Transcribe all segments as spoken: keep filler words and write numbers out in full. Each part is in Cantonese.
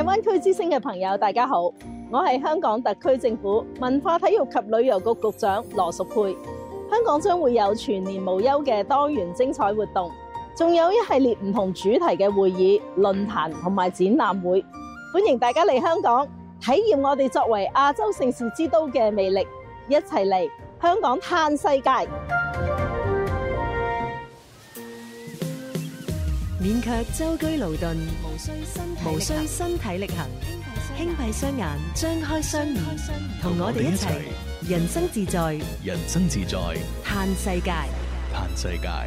灣區之聲嘅朋友，大家好，我係香港特區政府文化體育及旅遊局局長羅淑佩。香港將會有全年無休嘅多元精彩活動，仲有一系列唔同主題嘅會議、論壇同埋展覽會，歡迎大家嚟香港體驗我哋作為亞洲盛事之都嘅魅力，一齊嚟香港嘆世界。 免卻舟車勞頓，無需身體無需身體力行，輕閉雙眼，張開雙耳，同我哋一齊人生自在， 人生自在， 嘆世界， 嘆世界。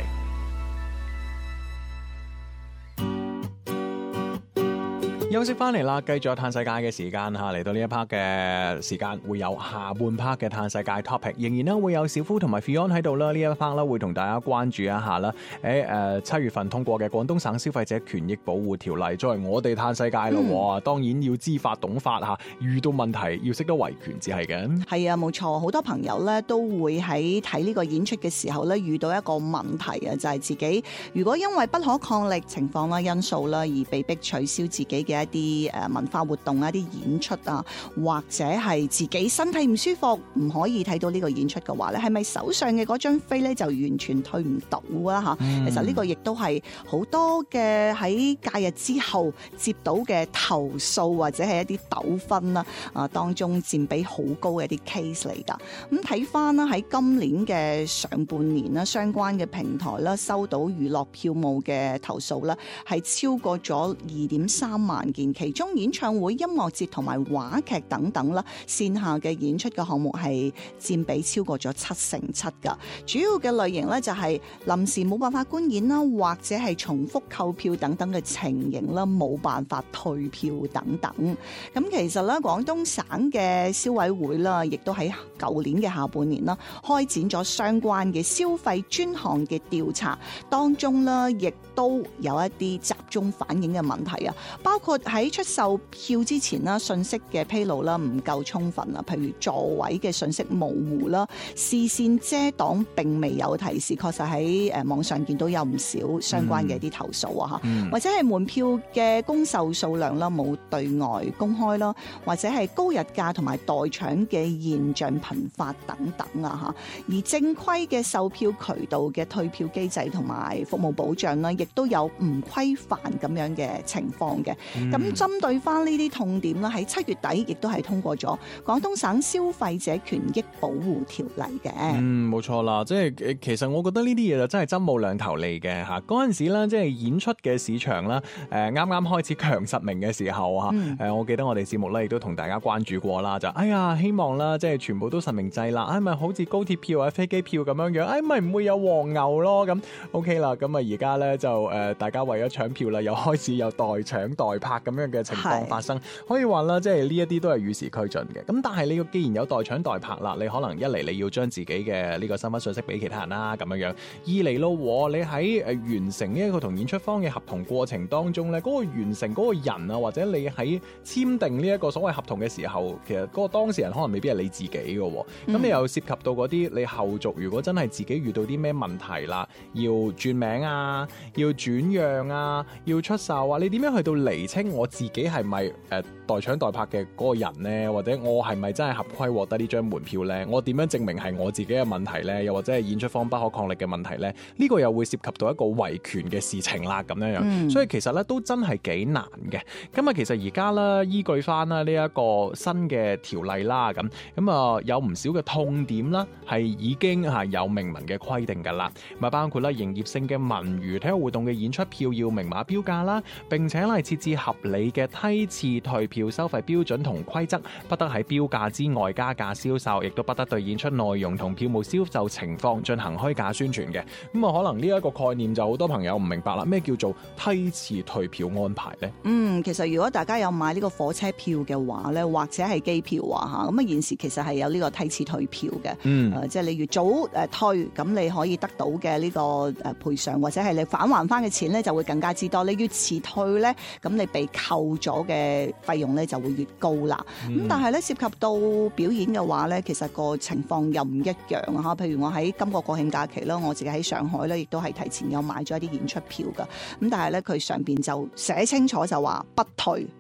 休息翻嚟啦，繼續有嘆世界嘅時間嚇，嚟到呢一 part 嘅時間會有下半 part 嘅嘆世界 topic， 仍然咧會有小夫同埋 Fion 喺度啦。呢一 part 咧會同大家關注一下啦。喺誒七月份通過嘅廣東省消費者權益保護條例，作為我哋嘆世界咯，嗯、當然要知法懂法嚇，遇到問題要識得維權至係嘅。 係啊，冇錯，好多朋友咧都會喺睇呢個演出嘅時候咧遇到一個問題啊，就係、是、自己如果因為不可抗力情況啦、因素啦而被迫取消自己嘅一啲誒文化活動啊、一啲演出啊，或者係自己身體唔舒服唔可以睇到呢個演出嘅話咧，係咪手上嘅嗰張飛咧就完全退唔到啊？嚇、嗯，其實呢個亦都係好多嘅喺假日之後接到嘅投訴或者係一啲糾紛啦啊當中佔比好高嘅一啲 case 嚟㗎。咁睇翻啦，喺今年嘅上半年啦，相關嘅平台啦收到娛樂票務嘅投訴啦，係超過咗二點三萬件，其中演唱會、音樂節同埋話劇等等啦，線下嘅演出嘅項目係佔比超過咗七成七㗎。主要嘅類型咧就係臨時冇辦法觀演啦，或者係重複購票等等嘅情形啦，冇辦法退票等等。咁其實咧，廣東省嘅消委會啦，亦都喺舊年嘅下半年啦，開展咗相關嘅消費專項嘅調查，當中啦，亦都有一啲集中反映嘅問題啊，包括喺出售票之前啦，信息嘅披露啦唔夠充分啊，譬如座位嘅信息模糊啦，視線遮擋並未有提示，確實喺誒網上見到有唔少相關嘅一啲投訴啊嚇，嗯、或者係門票嘅公售數量啦冇對外公開啦，或者係高日價同埋代搶嘅現象頻發等等啊嚇，而正規嘅售票渠道嘅退票機制同埋服務保障啦，亦都有唔規範咁樣嘅情況嘅。咁、嗯、針對翻呢啲痛點啦，喺七月底亦都係通過咗廣東省消費者權益保護條例嘅。 嗯，冇錯啦，即係其實我覺得呢啲嘢就真係針冇兩頭利嘅嚇。嗰陣時咧，即係演出嘅市場啦，誒啱啱開始強實名嘅時候嚇，誒、嗯呃、我記得我哋節目咧亦都同大家關注過啦，就哎呀希望啦，即係全部都實名制啦，哎咪好似高鐵票啊、飛機票咁樣樣，哎咪唔會有黃牛咯咁。OK 啦，咁啊而家咧就誒、呃、大家為咗搶票啦，又開始有代搶代拍咁樣嘅情況發生，可以話啦，即係呢一啲都係與時俱進嘅。咁但係你既然有代搶代拍啦，你可能一嚟你要將自己嘅呢個身份信息俾其他人啦，咁樣樣；二嚟咯，你喺誒完成呢一個同演出方嘅合同過程當中咧，嗰、嗰個完成嗰個人啊，或者你喺簽訂呢一個所謂合同嘅時候，其實嗰個當事人可能未必係你自己嘅。咁、嗯、你又涉及到嗰啲你後續如果真係自己遇到啲咩問題啦，要轉名啊，要轉讓啊，要出售啊，你點樣去到釐清我自己係咪誒代搶代拍嘅嗰個人呢？或者我係咪真係合規獲得呢張門票呢？我點樣證明係我自己嘅問題呢？又或者係演出方不可抗力嘅問題呢？呢、呢個又會涉及到一個維權嘅事情啦，咁樣樣。嗯、所以其實咧都真係幾難嘅。咁啊，其實而家咧依據翻啦呢一個新嘅條例啦，咁咁啊有唔少嘅痛點啦，係已經係有明文嘅規定㗎啦。咁啊包括啦營業性嘅文娛體育活動嘅演出票要明碼標價啦，並且係設置合理嘅梯次退票收費標準同規則，不得喺標價之外加價銷售，亦都不得對演出內容同票務銷售情況進行虛假宣傳嘅。咁啊，可能呢一個概念就好多朋友唔明白啦。咩叫做梯次退票安排呢？ 嗯，其實如果大家有買呢個火車票嘅話咧，或者係機票啊嚇，咁啊現時其實係有呢個梯次退票嘅。嗯，呃、即係你越早誒退，咁你可以得到嘅呢個誒賠償或者係你返還翻嘅錢咧，就會更加之多。你越遲退咧，咁你被扣咗嘅費用咧就會越高啦。咁、嗯、但係咧涉及到表演嘅話咧，其實個情況又唔一樣啊嚇。譬如我喺今個國慶假期啦，我自己喺上海咧，亦都係提前有買咗一啲演出票噶。咁但係咧佢上邊就寫清楚就話不退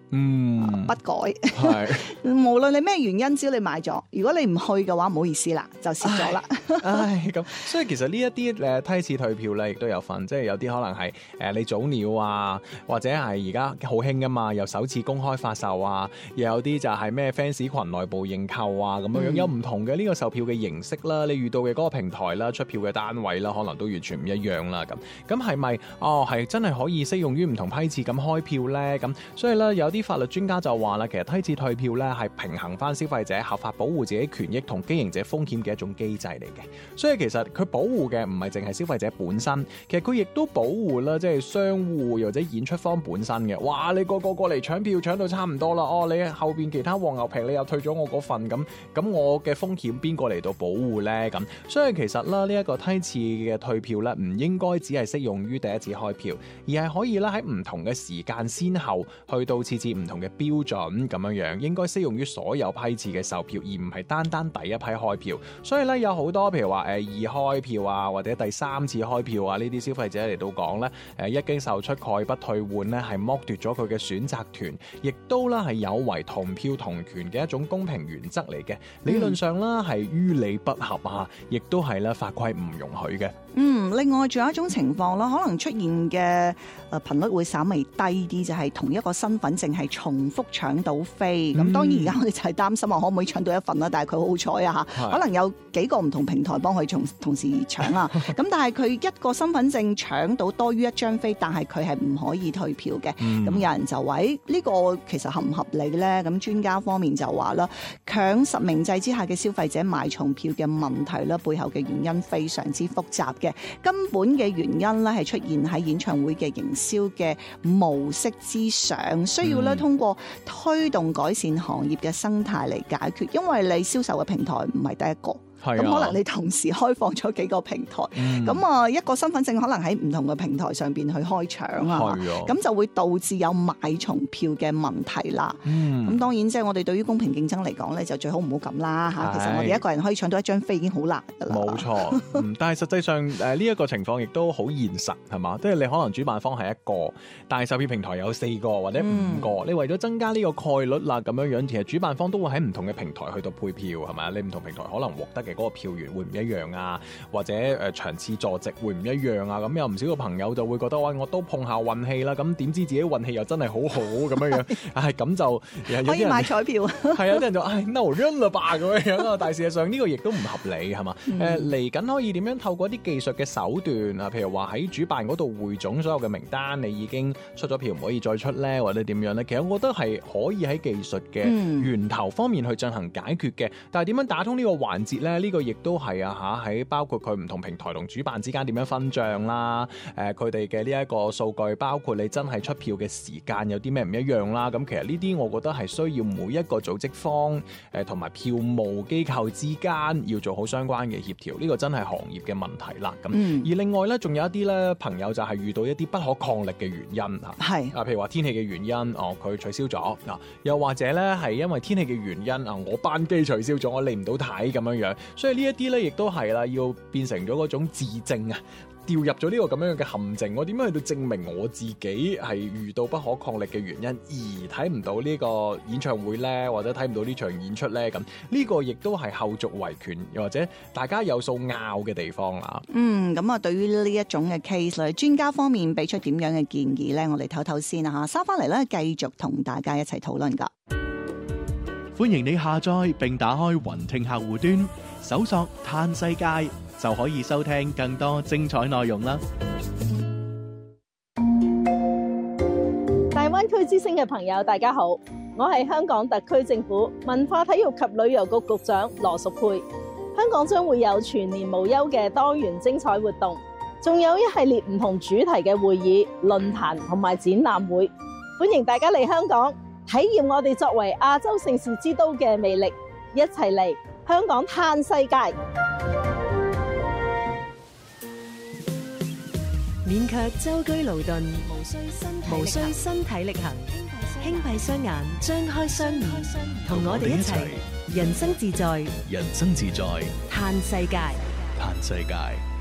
嗯， 不改。 係無論你咩原因，只要你買咗，如果你唔去嘅話，唔好意思啦，就蝕咗啦。 唉，咁所以其實呢一啲誒梯次退票咧，亦都有分，即係有啲可能係誒你早鳥啊，或者係而家好興噶嘛，又首次公開發售啊，又有啲就係咩 fans 群內部認購啊，咁樣樣、嗯、有唔同嘅呢個售票嘅形式啦，你遇到嘅嗰個平台啦、出票嘅單位啦，可能都完全唔一樣啦。咁咁係咪哦係真係可以適用於唔同批次咁開票咧？咁所以咧有啲法律專家就話啦，其實梯次退票咧係平衡翻消費者合法保護自己權益同經營者風險嘅一種機制嚟嘅。所以其實佢保護嘅唔係淨係消費者本身，其實佢亦都保護啦，即係商戶或者演出方本身嘅。哇！你個個過嚟搶票搶到差唔多啦，哦，你後邊其他黃牛皮你又退咗我嗰份，咁咁我嘅風險邊個嚟到保護呢？咁所以其實啦，呢一個梯次嘅退票咧，唔應該只係適用於第一次開票，而係可以咧喺唔同嘅時間先後去到設置唔同嘅標準咁樣樣，應該適用於所有批次嘅售票，而唔係單單第一批開票。所以咧有好多譬如話誒二開票啊，或者第三次開票啊，呢啲消費者嚟到講咧，誒一經售出概不退換咧，係剝奪咗佢嘅選擇權，亦都咧係有違同票同權嘅一種公平原則嚟嘅。理論上啦係於理不合啊，亦都係咧法規唔容許嘅。 嗯，另外仲有一種情況啦，可能出現嘅誒頻率會稍微低啲，就係、是、同一個身份證係重複搶到飛。咁、嗯、當然而家我哋就係擔心話可唔可以搶到一份啦，但係佢好彩啊嚇，可能有幾個唔同平台幫佢同同時搶啊。咁但係佢一個身份證搶到多於一張飛，但係佢係唔可以退票嘅。咁、嗯、有人就話呢、這個其實合唔合理咧？咁專家方面就話啦，強實名制之下嘅消費者買重票嘅問題啦，背後嘅原因非常之複雜嘅。根本嘅原因咧係出現喺演唱會嘅營銷嘅模式之上，需要咧通過推動改善行業嘅生態嚟解決，因為你銷售嘅平台唔係第一個。咁可能你同時開放咗幾個平台，咁啊、嗯、一個身份證可能喺唔同嘅平台上邊去開搶啊，咁就會導致有買重票嘅問題啦。咁、嗯、當然即係我哋對於公平競爭嚟講咧，就最好唔好咁啦嚇。其實我哋一個人可以搶到一張飛已經好難噶啦。冇錯，嗯、但係實際上誒呢一個情況亦都好現實係嘛？即係你可能主辦方係一個，但係售票平台有四個或者五個，嗯、你為咗增加呢個概率啦咁樣樣，其實主辦方都會喺唔同嘅平台去到配票係咪？你唔同平台可能獲得嘅嗰個票源會唔一樣啊，或者誒場次坐席會唔一樣啊，咁有唔少個朋友就會覺得喂，我都碰下運氣啦，咁點知自己運氣又真係好好咁樣樣，唉咁就可以買彩票， 係有啲人就唉 no run 啦吧咁樣樣啊，但係事實上呢個亦都唔合理係嘛？誒嚟緊可以點樣透過一啲技術嘅手段啊，譬如話喺主辦嗰度匯總所有嘅名單，你已經出咗票唔可以再出咧，或者點樣咧？其實我覺得係可以喺技術嘅源頭方面去進行解決嘅，但係點樣打通呢個環節咧？呢個亦都係啊嚇，喺包括佢唔同平台同主辦之間點樣分賬啦，誒佢哋嘅呢一個數據，包括你真係出票嘅時間有啲咩唔一樣啦，咁其實呢啲我覺得係需要每一個組織方誒同埋票務機構之間要做好相關嘅協調，呢、這個真係行業嘅問題啦。咁、嗯、而另外咧，仲有一啲咧朋友就係遇到一啲不可抗力嘅原因嚇，係啊，譬如話天氣嘅原因，哦佢取消咗嗱，又或者咧係因為天氣嘅原因啊，我班機取消咗，我嚟唔到睇咁樣樣，所以呢一啲咧亦都係啦，要變成咗嗰種自證啊，掉入咗呢個咁樣嘅陷阱。我點樣去到證明我自己係遇到不可抗力嘅原因，而睇唔到呢個演唱會呢？或者睇唔到呢場演出呢？咁呢個亦都係後續維權，又或者大家有數拗嘅地方啦。嗯，咁啊，對於呢一種嘅 case 咧，專家方面俾出點樣嘅建議呢？我哋唞唞先啊嚇，收翻嚟咧，繼續同大家一齊討論㗎。 歡迎你下載並打開雲聽客戶端，搜索嘆世界就可以收聽更多精彩內容啦！ 大灣區之星嘅朋友，大家好，我係香港特區政府文化體育及旅遊局局長羅淑佩。香港將會有全年無休嘅多元精彩活動，仲有一系列唔同主題嘅會議、論壇同埋展覽會，歡迎大家嚟香港體驗我哋作為亞洲盛事之都嘅魅力，一齊嚟香港嘆世界。 免卻舟車勞頓，無需身無需身體力行，輕閉雙眼，張開雙耳，同我哋一齊人生自在， 人生自在， 嘆世界， 嘆世界。